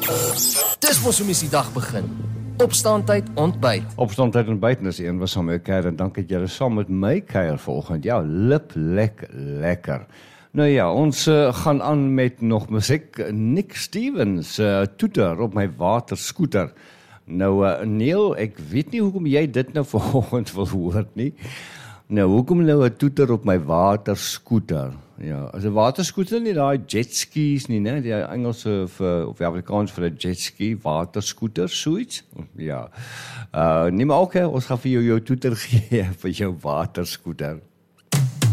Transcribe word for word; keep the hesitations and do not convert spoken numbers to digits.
Dis mos hoe mens die dag begin. Opstaantyd, ontbyt. Opstaantyd ontbyt, dis een was saam met Kuier en dankie dat julle saam met my kuier vanoggend. Ja, lip lek lekker. Nou ja, ons uh, gaan aan met nog musiek. Nick Stevens, uh, toeter op my waterskooter. Nou uh, Neil, ek weet nie hoekom jy dit nou vanoggend wil hoor nie. Nou, hoekom nou 'n toeter op my waterskooter? Ja, as 'n waterskooter nie daai jetskis nie, né? Die Engelse vir of die Afrikaans vir 'n jetski, waterskooter, soets. Ja. Uh, neem ook, hè, ons gaan vir jou jou toeter gee vir jou waterskooter.